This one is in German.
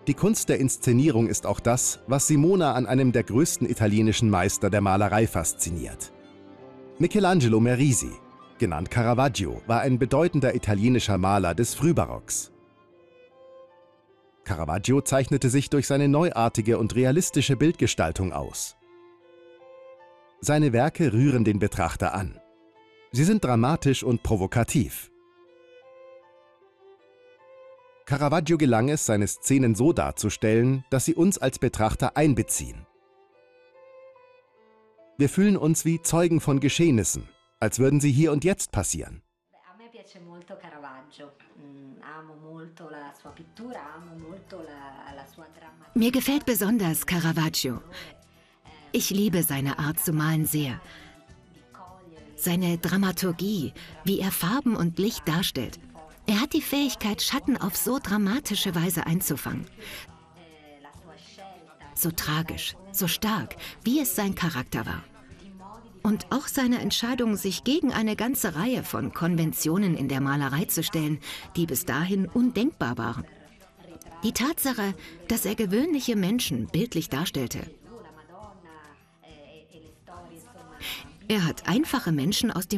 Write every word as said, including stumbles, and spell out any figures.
Die Kunst der Inszenierung ist auch das, was Simona an einem der größten italienischen Meister der Malerei fasziniert. Michelangelo Merisi, genannt Caravaggio, war ein bedeutender italienischer Maler des Frühbarocks. Caravaggio zeichnete sich durch seine neuartige und realistische Bildgestaltung aus. Seine Werke rühren den Betrachter an. Sie sind dramatisch und provokativ. Caravaggio gelang es, seine Szenen so darzustellen, dass sie uns als Betrachter einbeziehen. Wir fühlen uns wie Zeugen von Geschehnissen, als würden sie hier und jetzt passieren. Mir gefällt besonders Caravaggio. Ich liebe seine Art zu malen sehr. Seine Dramaturgie, wie er Farben und Licht darstellt. Er hat die Fähigkeit, Schatten auf so dramatische Weise einzufangen. So tragisch, so stark, wie es sein Charakter war. Und auch seine Entscheidung, sich gegen eine ganze Reihe von Konventionen in der Malerei zu stellen, die bis dahin undenkbar waren. Die Tatsache, dass er gewöhnliche Menschen bildlich darstellte. Er hat einfache Menschen aus dem